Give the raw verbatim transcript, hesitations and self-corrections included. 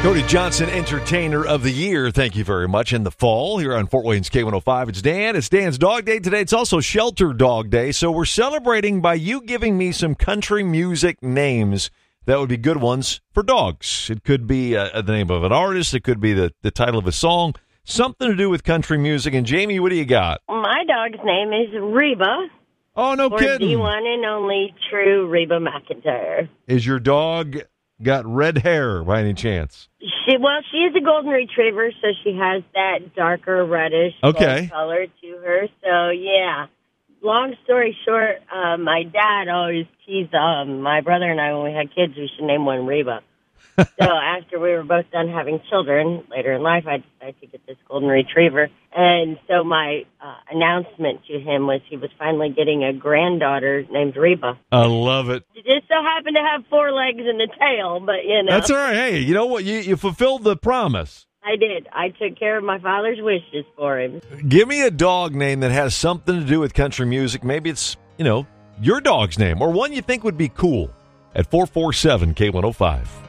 Cody Johnson, Entertainer of the Year. Thank you very much. In the fall here on Fort Wayne's K one oh five, it's Dan. It's Dan's Dog Day today. It's also Shelter Dog Day. So we're celebrating by you giving me some country music names that would be good ones for dogs. It could be uh, the name of an artist. It could be the, the title of a song. Something to do with country music. And Jamie, what do you got? My dog's name is Reba. Oh, no or kidding. the one and only true Reba McEntire. Is your dog got red hair by any chance? She well, she is a golden retriever, so she has that darker reddish okay. color to her. So yeah. Long story short, uh, my dad always teased um, my brother and I when we had kids. We should name one Reba. So after we were both done having children later in life, I decided to get this golden retriever. And so my uh, announcement to him was he was finally getting a granddaughter named Reba. I love it. She just so happened to have four legs and a tail, but you know. That's all right. Hey, you know what? You, you fulfilled the promise. I did. I took care of my father's wishes for him. Give me a dog name that has something to do with country music. Maybe it's, you know, your dog's name or one you think would be cool at four four seven K one oh five.